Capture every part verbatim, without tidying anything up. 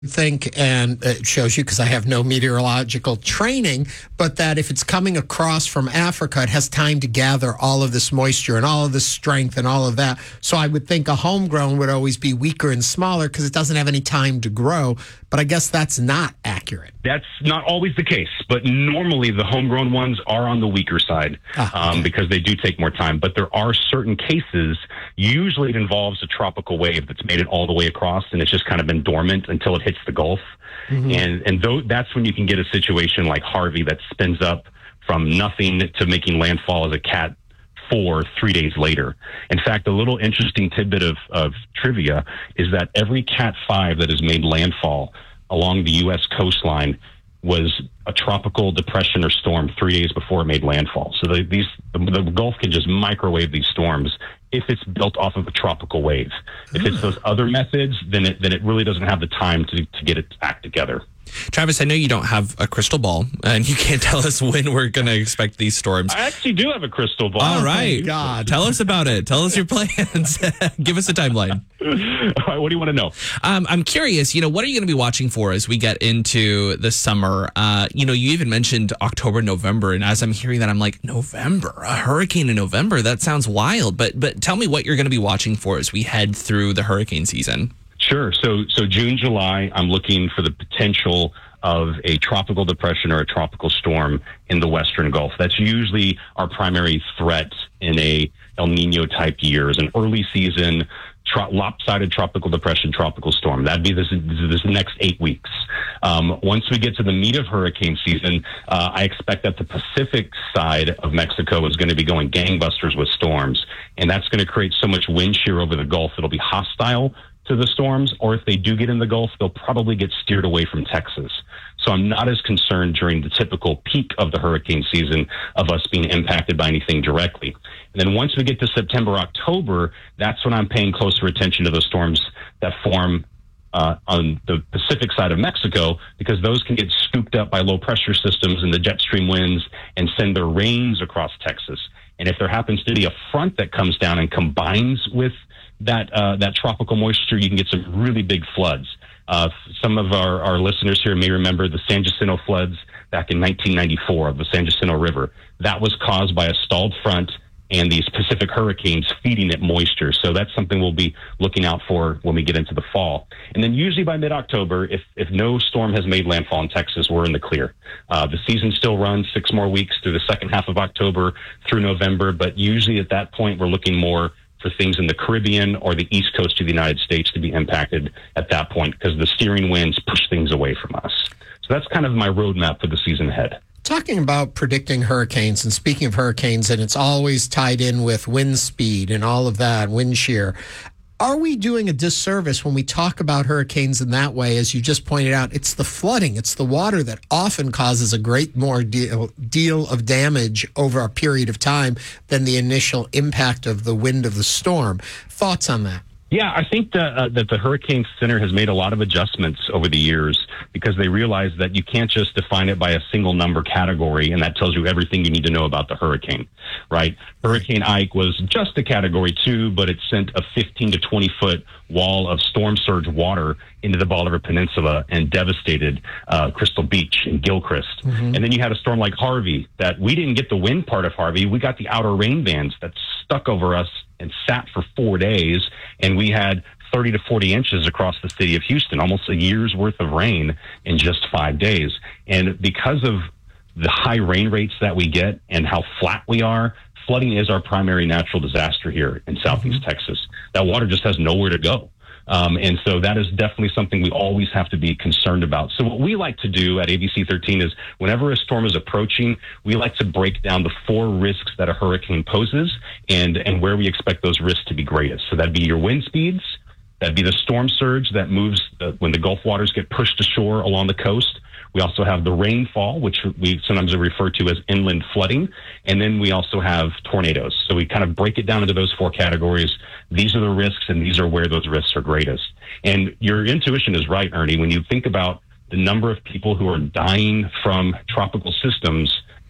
think, and it shows you because I have no meteorological training, but that if it's coming across from Africa, it has time to gather all of this moisture and all of this strength and all of that. So I would think a homegrown would always be weaker and smaller because it doesn't have any time to grow. But I guess that's not accurate. That's not always the case, but normally the homegrown ones are on the weaker side ah, okay. um, because they do take more time. But there are certain cases, usually it involves a tropical wave that's made it all the way across, and it's just kind of been dormant until it hits the Gulf. Mm-hmm. And and though that's when you can get a situation like Harvey that spins up from nothing to making landfall as a Cat four three days later. In fact, a little interesting tidbit of, of trivia is that every Cat five that has made landfall along the U S coastline was a tropical depression or storm three days before it made landfall. So the, these the, the Gulf can just microwave these storms if it's built off of a tropical wave. If it's those other methods, then it then it really doesn't have the time to, to get it back together. Travis, I know you don't have a crystal ball, and you can't tell us when we're going to expect these storms. I actually do have a crystal ball. All right. Oh, God. Tell us about it. Tell us your plans. Give us a timeline. All right, what do you want to know? Um, I'm curious, you know, what are you going to be watching for as we get into the summer? Uh, you know, you even mentioned October, November, and as I'm hearing that, I'm like, November, a hurricane in November? That sounds wild. But, but tell me what you're going to be watching for as we head through the hurricane season. Sure. So, so June, July, I'm looking for the potential of a tropical depression or a tropical storm in the Western Gulf. That's usually our primary threat in a El Nino type year, is an early season tro- lopsided tropical depression, tropical storm. That'd be this, this next eight weeks. Um, once we get to the meat of hurricane season, uh, I expect that the Pacific side of Mexico is going to be going gangbusters with storms. And that's going to create so much wind shear over the Gulf, it'll be hostile to the storms, or if they do get in the Gulf, they'll probably get steered away from Texas. So I'm not as concerned during the typical peak of the hurricane season of us being impacted by anything directly. And then once we get to September, October, that's when I'm paying closer attention to those storms that form uh, on the Pacific side of Mexico, because those can get scooped up by low pressure systems and the jet stream winds and send their rains across Texas. And if there happens to be a front that comes down and combines with that uh, that tropical moisture, you can get some really big floods. Uh, some of our, our listeners here may remember the San Jacinto floods back in nineteen ninety-four of the San Jacinto River. That was caused by a stalled front and these Pacific hurricanes feeding it moisture. So that's something we'll be looking out for when we get into the fall. And then usually by mid-October, if, if no storm has made landfall in Texas, we're in the clear. Uh, the season still runs six more weeks through the second half of October through November, but usually at that point, we're looking more for things in the Caribbean or the East Coast of the United States to be impacted at that point because the steering winds push things away from us. So that's kind of my roadmap for the season ahead. Talking about predicting hurricanes, and speaking of hurricanes, and it's always tied in with wind speed and all of that, wind shear. Are we doing a disservice when we talk about hurricanes in that way? As you just pointed out, it's the flooding, it's the water that often causes a great more deal, deal of damage over a period of time than the initial impact of the wind of the storm. Thoughts on that? Yeah, I think that, uh, that the Hurricane Center has made a lot of adjustments over the years because they realize that you can't just define it by a single number category, and that tells you everything you need to know about the hurricane, right? Hurricane Ike was just a category two, but it sent a fifteen to twenty foot wall of storm surge water into the Bolivar Peninsula and devastated uh, Crystal Beach and Gilchrist. Mm-hmm. And then you had a storm like Harvey that we didn't get the wind part of Harvey. We got the outer rain bands that stuck over us and sat for four days. And we had thirty to forty inches across the city of Houston, almost a year's worth of rain in just five days. And because of the high rain rates that we get and how flat we are, flooding is our primary natural disaster here in Southeast mm-hmm. Texas. That water just has nowhere to go. Um, and so that is definitely something we always have to be concerned about. So what we like to do at A B C thirteen is whenever a storm is approaching, we like to break down the four risks that a hurricane poses and, and where we expect those risks to be greatest. So that'd be your wind speeds, that'd be the storm surge that moves the, when the Gulf waters get pushed to shore along the coast. We also have the rainfall, which we sometimes refer to as inland flooding. And then we also have tornadoes. So we kind of break it down into those four categories. These are the risks, and these are where those risks are greatest. And your intuition is right, Ernie. When you think about the number of people who are dying from tropical systems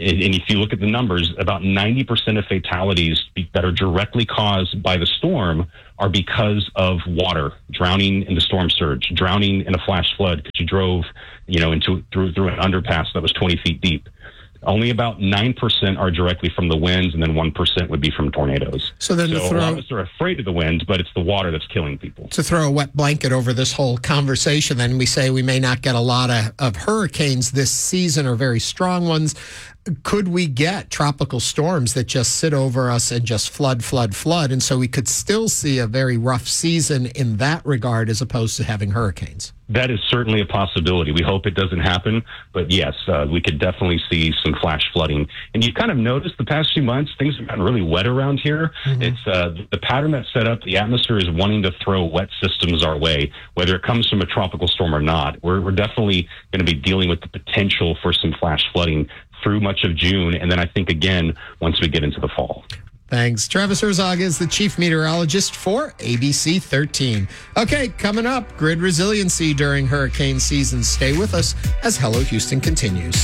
And, and if you look at the numbers, about ninety percent of fatalities that are directly caused by the storm are because of water, drowning in the storm surge, drowning in a flash flood because you drove, you know, into through through an underpass that was twenty feet deep. Only about nine percent are directly from the winds, and then one percent would be from tornadoes. So then so to throw, a lot of us are afraid of the winds, but it's the water that's killing people. To throw a wet blanket over this whole conversation, then we say we may not get a lot of, of hurricanes this season or very strong ones. Could we get tropical storms that just sit over us and just flood, flood, flood? And so we could still see a very rough season in that regard as opposed to having hurricanes. That is certainly a possibility. We hope it doesn't happen, but yes, uh, we could definitely see some flash flooding. And you kind of noticed the past few months, things have gotten really wet around here. Mm-hmm. It's uh, the pattern that's set up. The atmosphere is wanting to throw wet systems our way, whether it comes from a tropical storm or not. We're, we're definitely going to be dealing with the potential for some flash flooding through much of June, and then I think again once we get into the fall. Thanks. Travis Herzog is the chief meteorologist for A B C thirteen. Okay, coming up, grid resiliency during hurricane season. Stay with us as Hello Houston continues.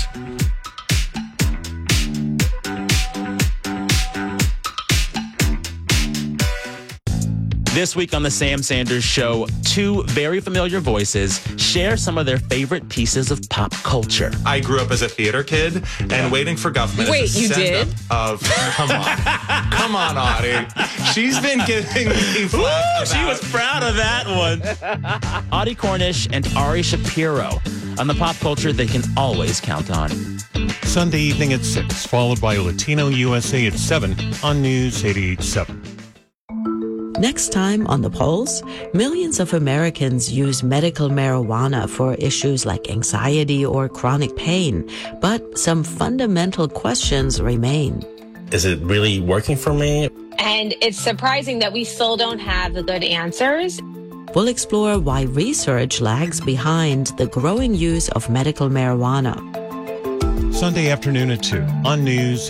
This week on the Sam Sanders Show, two very familiar voices share some of their favorite pieces of pop culture. I grew up as a theater kid, and Waiting for Government Wait, is a you send-up did? of... Come on. Come on, Audie. She's been giving me flack Ooh, she was proud of that one. Audie Cornish and Ari Shapiro on the pop culture they can always count on. Sunday evening at six, followed by Latino U S A at seven on News eighty-eight point seven. Next time on The Pulse, millions of Americans use medical marijuana for issues like anxiety or chronic pain, but some fundamental questions remain. Is it really working for me? And it's surprising that we still don't have the good answers. We'll explore why research lags behind the growing use of medical marijuana. Sunday afternoon at two on News